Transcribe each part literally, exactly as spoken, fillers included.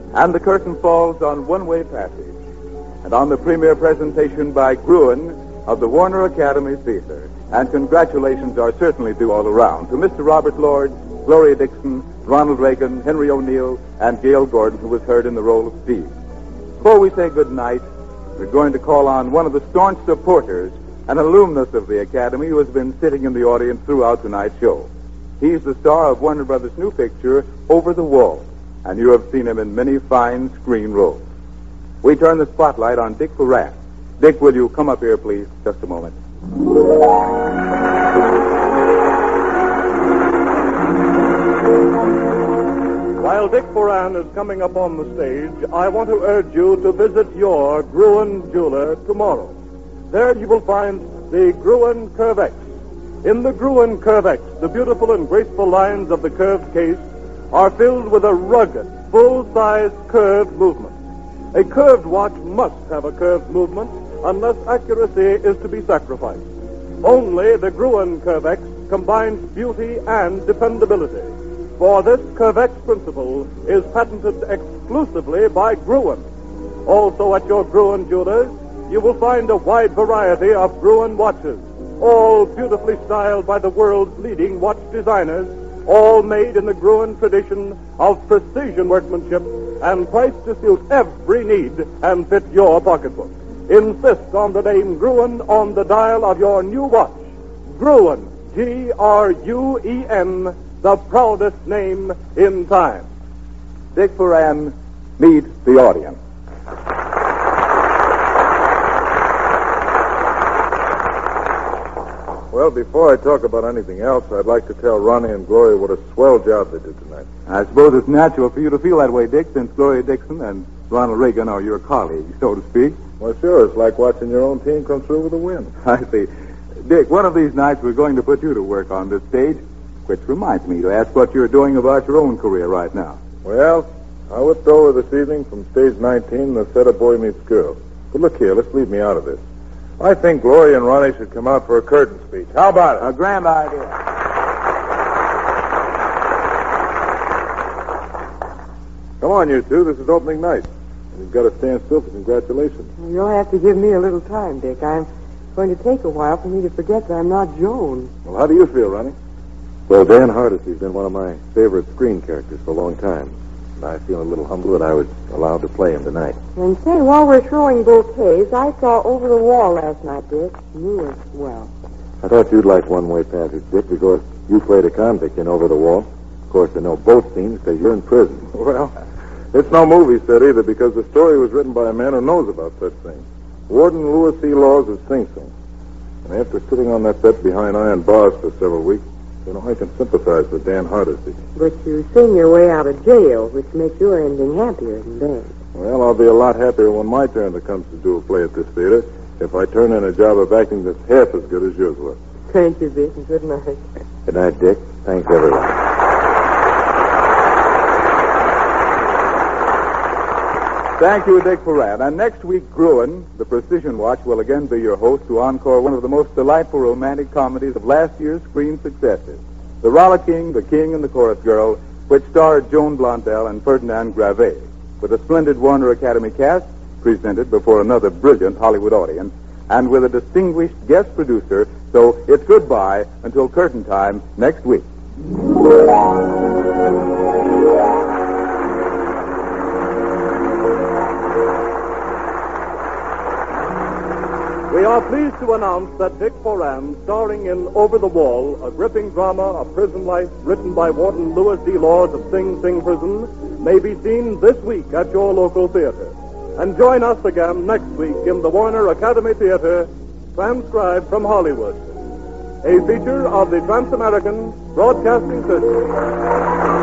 And the curtain falls on One-Way Passage, and on the premiere presentation by Gruen of the Warner Academy Theater. And congratulations are certainly due all around to Mister Robert Lord, Gloria Dixon, Ronald Reagan, Henry O'Neill, and Gail Gordon, who was heard in the role of Steve. Before we say good night, we're going to call on one of the staunch supporters, an alumnus of the Academy who has been sitting in the audience throughout tonight's show. He's the star of Warner Brothers' new picture, Over the Wall, and you have seen him in many fine screen roles. We turn the spotlight on Dick Foran. Dick, will you come up here, please, just a moment? While Dick Foran is coming up on the stage, I want to urge you to visit your Gruen jeweler tomorrow. There you will find the Gruen Curvex. In the Gruen Curvex, the beautiful and graceful lines of the curved case are filled with a rugged, full-sized curved movement. A curved watch must have a curved movement unless accuracy is to be sacrificed. Only the Gruen Curvex combines beauty and dependability. For this Curvex principle is patented exclusively by Gruen. Also at your Gruen jewelers, you will find a wide variety of Gruen watches, all beautifully styled by the world's leading watch designers, all made in the Gruen tradition of precision workmanship and priced to suit every need and fit your pocketbook. Insist on the name Gruen on the dial of your new watch. Gruen, G R U E N, the proudest name in time. Dick Foran, meet the audience. Well, before I talk about anything else, I'd like to tell Ronnie and Gloria what a swell job they did tonight. I suppose it's natural for you to feel that way, Dick, since Gloria Dixon and Ronald Reagan are your colleagues, so to speak. Well, sure, it's like watching your own team come through with a win. I see. Dick, one of these nights we're going to put you to work on this stage, which reminds me to ask what you're doing about your own career right now. Well, I whipped over this evening from stage nineteen, the set of Boy Meets Girl. But look here, let's leave me out of this. I think Gloria and Ronnie should come out for a curtain speech. How about it? A grand idea. Come on, you two. This is opening night. And you've got to stand still for congratulations. You'll have to give me a little time, Dick. I'm going to take a while for me to forget that I'm not Joan. Well, how do you feel, Ronnie? Well, Dan Hardesty's been one of my favorite screen characters for a long time. And I feel a little humbled that I was allowed to play him tonight. And say, while we're throwing bouquets, I saw Over the Wall last night, Dick. Knew it well. I thought you'd like One-Way Passage, Dick, because you played a convict in Over the Wall. Of course, there are no boat scenes because you're in prison. Well, it's no movie set either, because the story was written by a man who knows about such things. Warden Louis C. Laws of Sing Sing. And after sitting on that bed behind iron bars for several weeks, you know, I can sympathize with Dan Hardesty. But you sing your way out of jail, which makes your ending happier than theirs. Well, I'll be a lot happier when my turn comes to do a play at this theater if I turn in a job of acting that's half as good as yours was. Thank you, Dick. Good night. Good night, Dick. Thanks, everyone. Thank you, Dick Foran. And next week, Gruen, the Precision Watch, will again be your host to encore one of the most delightful romantic comedies of last year's screen successes, The Rollicking, The King, and the Chorus Girl, which starred Joan Blondell and Ferdinand Gravet, with a splendid Warner Academy cast presented before another brilliant Hollywood audience, and with a distinguished guest producer. So it's goodbye until curtain time next week. We are pleased to announce that Dick Foran, starring in Over the Wall, a gripping drama of prison life written by Warden Louis D. Laws of Sing Sing Prison, may be seen this week at your local theater. And join us again next week in the Warner Academy Theater, transcribed from Hollywood. A feature of the Trans-American Broadcasting System.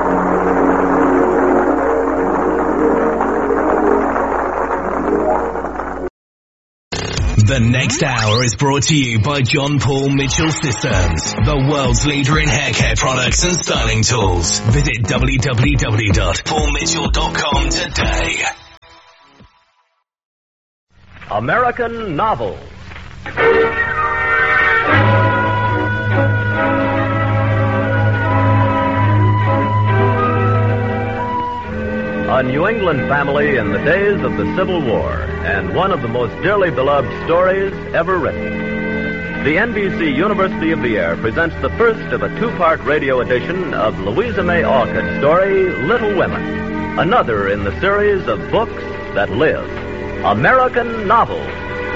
The next hour is brought to you by John Paul Mitchell Systems, the world's leader in hair care products and styling tools. Visit w w w dot paul mitchell dot com today. American Novels. A New England family in the days of the Civil War, and one of the most dearly beloved stories ever written. The N B C University of the Air presents the first of a two-part radio edition of Louisa May Alcott's story, Little Women, another in the series of books that live. American Novels.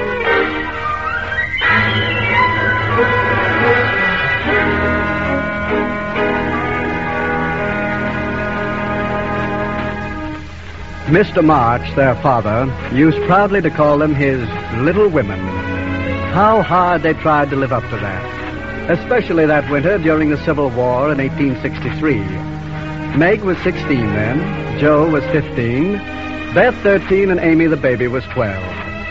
Mister March, their father, used proudly to call them his little women. How hard they tried to live up to that, especially that winter during the Civil War in eighteen sixty-three. Meg was sixteen then, Joe was fifteen, Beth thirteen, and Amy the baby was twelve.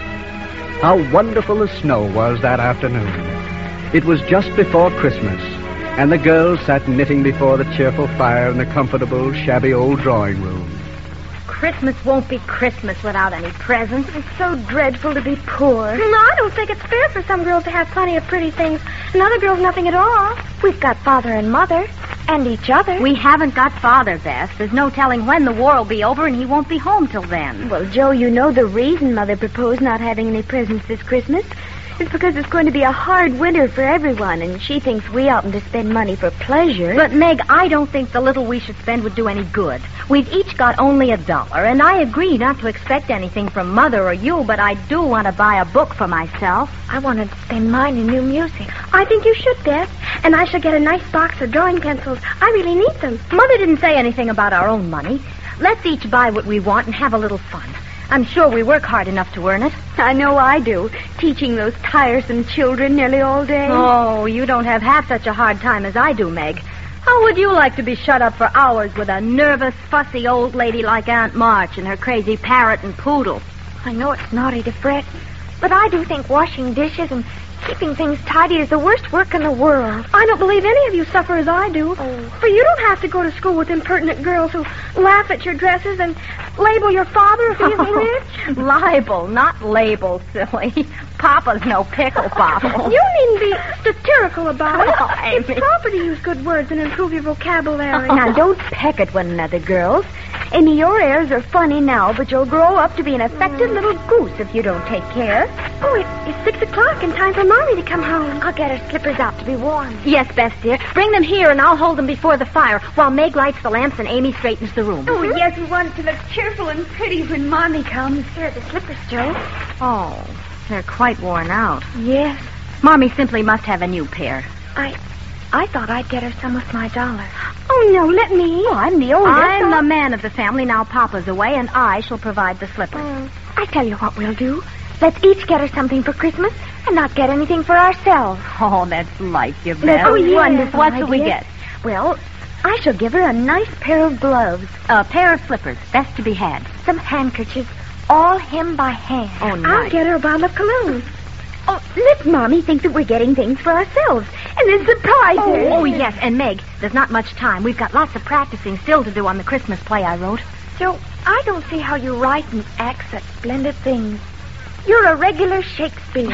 How wonderful the snow was that afternoon. It was just before Christmas, and the girls sat knitting before the cheerful fire in the comfortable, shabby old drawing room. Christmas won't be Christmas without any presents. It's so dreadful to be poor. No, I don't think it's fair for some girls to have plenty of pretty things and other girls nothing at all. We've got father and mother and each other. We haven't got father, Beth. There's no telling when the war will be over and he won't be home till then. Well, Joe, you know the reason Mother proposed not having any presents this Christmas is because it's going to be a hard winter for everyone, and she thinks we oughtn't to spend money for pleasure. But, Meg, I don't think the little we should spend would do any good. We've each got only a dollar, and I agree not to expect anything from Mother or you, but I do want to buy a book for myself. I wanted to spend mine in new music. I think you should, Beth. And I shall get a nice box of drawing pencils. I really need them. Mother didn't say anything about our own money. Let's each buy what we want and have a little fun. I'm sure we work hard enough to earn it. I know I do, teaching those tiresome children nearly all day. Oh, you don't have half such a hard time as I do, Meg. How would you like to be shut up for hours with a nervous, fussy old lady like Aunt March and her crazy parrot and poodle? I know it's naughty to fret, but I do think washing dishes and keeping things tidy is the worst work in the world. I don't believe any of you suffer as I do. Oh. For you don't have to go to school with impertinent girls who laugh at your dresses and label your father if he isn't rich. Libel, not label, silly. Papa's no pickle bottle. You needn't be satirical about it. Oh, it's Amy. proper to use good words and improve your vocabulary. Now, don't peck at one another, girls. Amy, your airs are funny now, but you'll grow up to be an affected little goose if you don't take care. Oh, it, it's six o'clock and time for Mommy to come home. I'll get her slippers out to be warm. Yes, Beth, dear. Bring them here and I'll hold them before the fire while Meg lights the lamps and Amy straightens the room. Oh, yes, we want it to look cheerful and pretty when Mommy comes. Here are the slippers, Joe. Oh, they're quite worn out. Yes. Mommy simply must have a new pair. I... I thought I'd get her some with my dollar. Oh, no, let me. Oh, I'm the oldest. I'm the man of the family. Now Papa's away, and I shall provide the slippers. Mm. I tell you what we'll do. Let's each get her something for Christmas and not get anything for ourselves. Oh, that's like you, Beth. That's oh, a yes. wonderful What shall we idea. get? Well, I shall give her a nice pair of gloves. A pair of slippers, best to be had. Some handkerchiefs, all hemmed by hand. Oh, nice. I'll get her a bottle of cologne. Oh, let Mommy think that we're getting things for ourselves and then surprise her. Oh, yes, and Meg, there's not much time. We've got lots of practicing still to do on the Christmas play I wrote. Joe, I don't see how you write and act such splendid things. You're a regular Shakespeare.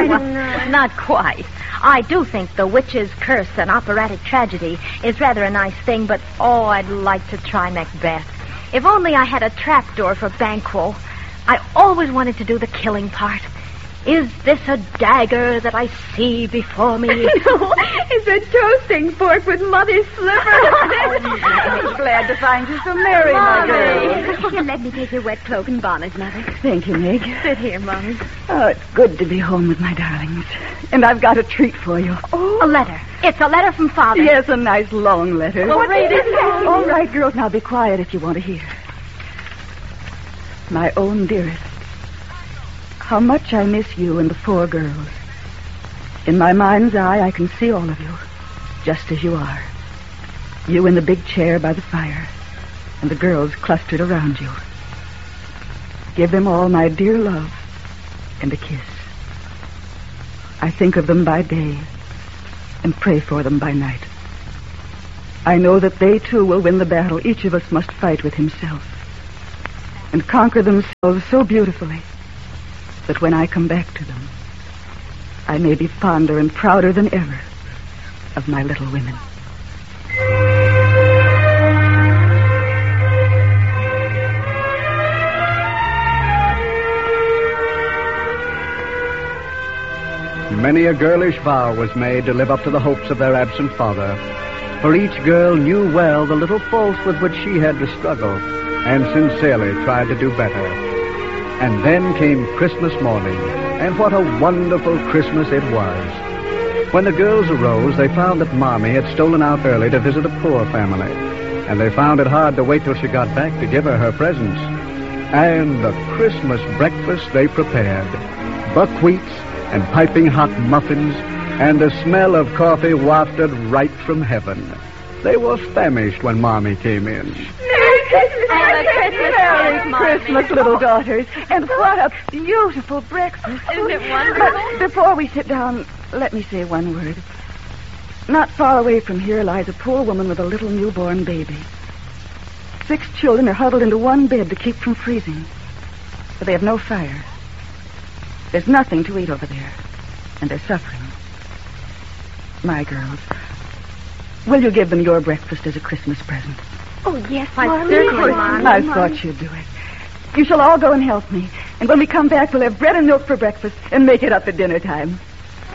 Oh, not quite. I do think The Witch's Curse, an operatic tragedy, is rather a nice thing, but, oh, I'd like to try Macbeth. If only I had a trapdoor for Banquo. I always wanted to do the killing part. Is this a dagger that I see before me? No, it's a toasting fork with Mother's slippers. I'm glad to find you so merry, my girl. Here, let me take your wet cloak and bonnet, Mother. Thank you, Meg. Sit here, Mommy. Oh, it's good to be home with my darlings. And I've got a treat for you. Oh, A letter. It's a letter from Father. Yes, a nice long letter. Well, read it. All right, girls, now be quiet if you want to hear. My own dearest, how much I miss you and the four girls. In my mind's eye, I can see all of you, just as you are. You in the big chair by the fire, and the girls clustered around you. Give them all my dear love and a kiss. I think of them by day and pray for them by night. I know that they, too, will win the battle each of us must fight with himself and conquer themselves so beautifully that when I come back to them, I may be fonder and prouder than ever of my little women. Many a girlish vow was made to live up to the hopes of their absent father, for each girl knew well the little faults with which she had to struggle, and sincerely tried to do better. And then came Christmas morning, and what a wonderful Christmas it was. When the girls arose, they found that Mommy had stolen out early to visit a poor family, and they found it hard to wait till she got back to give her her presents. And the Christmas breakfast they prepared, buckwheats and piping hot muffins, and the smell of coffee wafted right from heaven. They were famished when Mommy came in. Merry Christmas! Merry Christmas, Merry Christmas, little daughters. And what a beautiful breakfast. Isn't it wonderful? But before we sit down, let me say one word. Not far away from here lies a poor woman with a little newborn baby. Six children are huddled into one bed to keep from freezing. But they have no fire. There's nothing to eat over there, and they're suffering. My girls, will you give them your breakfast as a Christmas present? Oh, yes, Why, Mommy. certainly, Mommy. I thought you'd do it. You shall all go and help me, and when we come back, we'll have bread and milk for breakfast and make it up at dinner time.